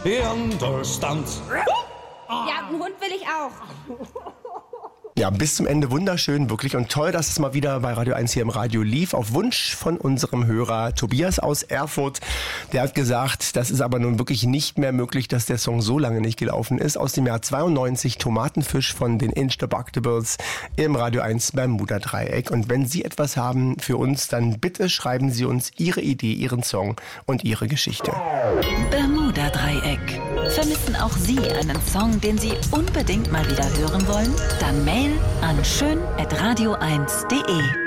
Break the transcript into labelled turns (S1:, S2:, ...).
S1: he understands.
S2: Ja, einen Hund will ich auch.
S3: Ja, bis zum Ende wunderschön, wirklich. Und toll, dass es mal wieder bei Radio 1 hier im Radio lief. Auf Wunsch von unserem Hörer Tobias aus Erfurt. Der hat gesagt, das ist aber nun wirklich nicht mehr möglich, dass der Song so lange nicht gelaufen ist. Aus dem Jahr 92, Tomatenfisch von den Indestructibles im Radio 1 Bermuda-Dreieck. Und wenn Sie etwas haben für uns, dann bitte schreiben Sie uns Ihre Idee, Ihren Song und Ihre Geschichte.
S4: Bermuda-Dreieck. Vermissen auch Sie einen Song, den Sie unbedingt mal wieder hören wollen? Dann Mail an schön@radio1.de.